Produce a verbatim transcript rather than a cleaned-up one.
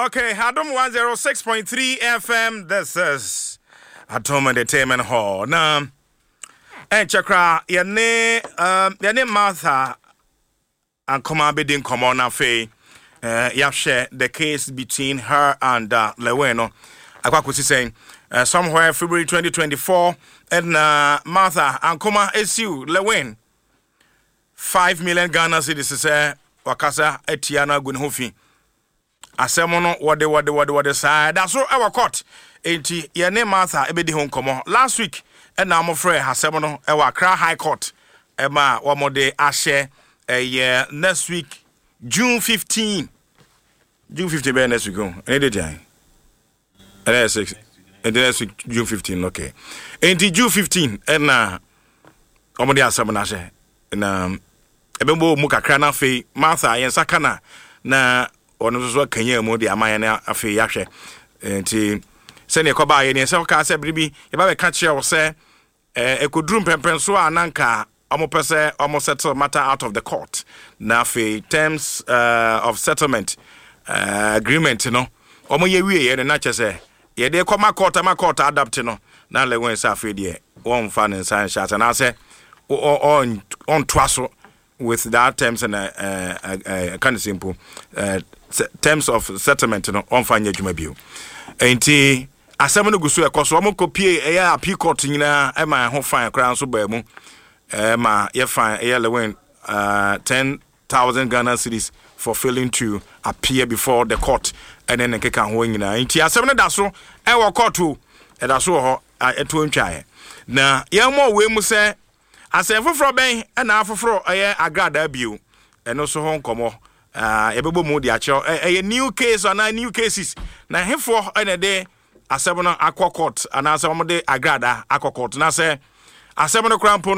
Okay, Hadom one oh six point three F M. This is Atom Entertainment Hall. Now, and Chakra, your name, um, your name Martha, and come on, bidding come on, Afe. Uh, you have shared the case between her and uh, Leweno. I was saying uh, somewhere February twenty twenty-four, and uh, Martha and Kuma S U Lewen five million Ghana cedis. Say Wakasa Etiana Gunhofi. Asemono wode wode wode wode side that's so our court enti ye ne Martha ebedi ho nkomo last week and na amofre Asemono e wa Accra High Court e ma wo mode ahye eh next week June fifteenth June fifteenth be next week go any day time and six and next week June fifteenth okay enti June fifteenth and na wo mode Asemono ahye na ebembo mu kakra na fe Martha yen sakana na ono so kanya mu de amanya na afi yahwe enti se ne koba ye ne se ka se bribi ye ba be ka kire wo se eh ekodrum pempen so ananka omopese omo settle matter out of the court na afi terms uh, of settlement uh, agreement no omo ye wie ye na chese ye de koma court ama court adapt no na lewen se afi de won fa ne san shat na se on on twaso with that terms and uh, uh, uh, kind of simple uh, terms of settlement no on fanya djuma bio enti asem no gusu ekoso mo kopie eya appeal court nyina e ma ho fine kra so ba mu e ma ye fine e lewen uh ten thousand Ghana cedis for failing to appear before the court and then nkeka ho nyina enti asem no da so e wo court o e da so ho eto ntwae na ye mo we mu se asem foforo ben e na foforo e agrada bio eno so ho nkomo ah ebebo mu di acho eh new case or na new cases na hefo ene de asem no akwa court ana asem mo de agrada akwa court na se asem no krampo